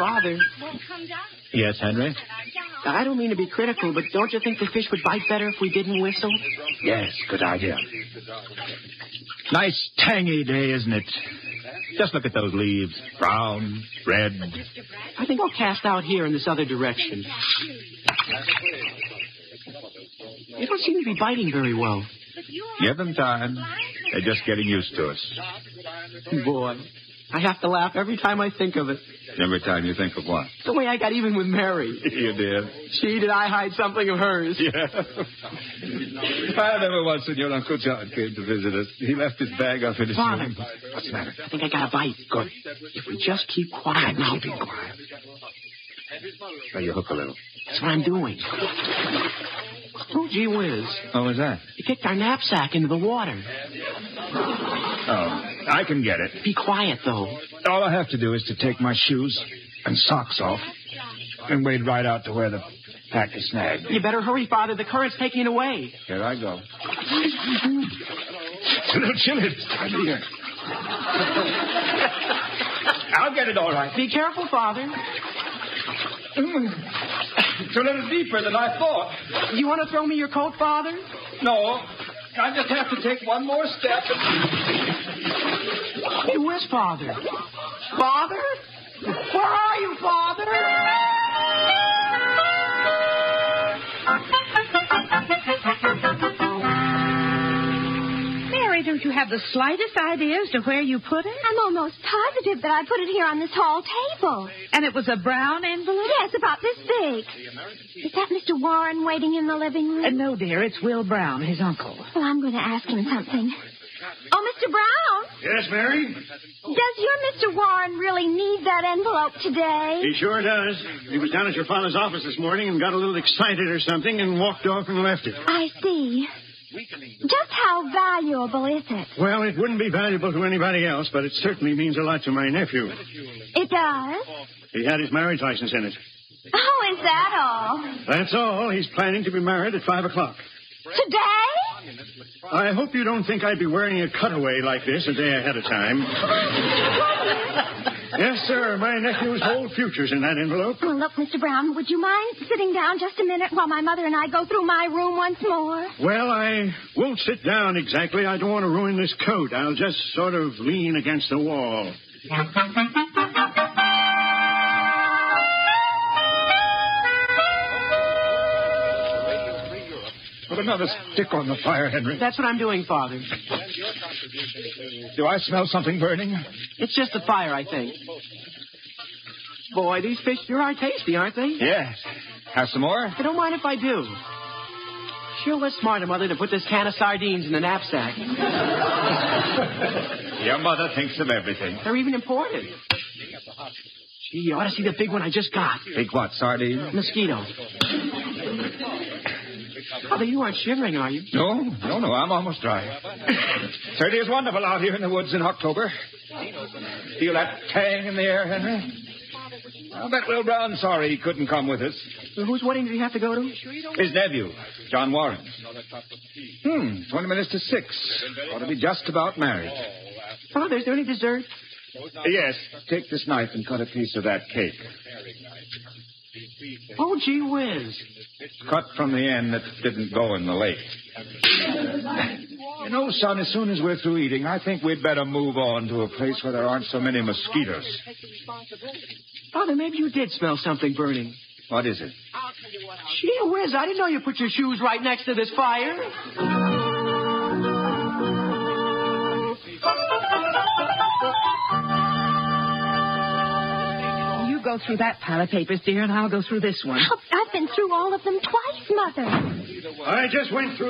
Father. Yes, Henry? I don't mean to be critical, but don't you think the fish would bite better if we didn't whistle? Yes, good idea. Nice tangy day, isn't it? Just look at those leaves. Brown, red. I think I'll cast out here in this other direction. They don't seem to be biting very well. Give them time. They're just getting used to us. Boy, I have to laugh every time I think of it. Every time you think of what? The way I got even with Mary. You did? Did I hide something of hers? Yeah. I remember once when your Uncle John came to visit us. He left his bag up in his Father, room. What's the matter? I think I got a bite. Good. If we just keep quiet now. Keeping quiet. Now you hook a little. That's what I'm doing. Oh, gee whiz. What was that? You kicked our knapsack into the water. Oh, I can get it. Be quiet, though. All I have to do is to take my shoes and socks off and wade right out to where the pack is snagged. You better hurry, Father. The current's taking it away. Here I go. It's a little chilly. Come here. I'll get it all right. Be careful, Father. It's a little deeper than I thought. You want to throw me your coat, Father? No. I just have to take one more step. Hey, where's Father? Father? Where are you, Father? Mary, don't you have the slightest idea as to where you put it? I'm almost positive that I put it here on this hall table. And it was a brown envelope? Yes, about this big. Is that Mr. Warren waiting in the living room? No, dear, it's Will Brown, his uncle. Well, I'm going to ask him something. Oh, Mr. Brown? Yes, Mary? Does your Mr. Warren really need that envelope today? He sure does. He was down at your father's office this morning and got a little excited or something and walked off and left it. I see. Just how valuable is it? Well, it wouldn't be valuable to anybody else, but it certainly means a lot to my nephew. It does? He had his marriage license in it. Oh, is that all? That's all. He's planning to be married at 5 o'clock. Today? I hope you don't think I'd be wearing a cutaway like this a day ahead of time. Yes, sir. My nephew's whole future's in that envelope. Well, look, Mr. Brown, would you mind sitting down just a minute while my mother and I go through my room once more? Well, I won't sit down exactly. I don't want to ruin this coat. I'll just sort of lean against the wall. Put another stick on the fire, Henry. That's what I'm doing, Father. Do I smell something burning? It's just the fire, I think. Boy, these fish sure are tasty, aren't they? Yes. Have some more? I don't mind if I do. Sure was smart of Mother to put this can of sardines in the knapsack. Your mother thinks of everything. They're even imported. Gee, you ought to see the big one I just got. Big what, sardine? Mosquito. Father, you aren't shivering, are you? No, I'm almost dry. Certainly is wonderful out here in the woods in October. Feel that tang in the air, Henry? I'll bet Will Brown's sorry he couldn't come with us. Well, whose wedding did he have to go to? His nephew, John Warren. 20 minutes to 6. Ought to be just about married. Father, is there any dessert? Yes, take this knife and cut a piece of that cake. Oh, gee whiz. Cut from the end that didn't go in the lake. You know, son, as soon as we're through eating, I think we'd better move on to a place where there aren't so many mosquitoes. Father, maybe you did smell something burning. What is it? Gee whiz, I didn't know you put your shoes right next to this fire. Go through that pile of papers, dear, and I'll go through this one. I've been through all of them twice, Mother. I just went through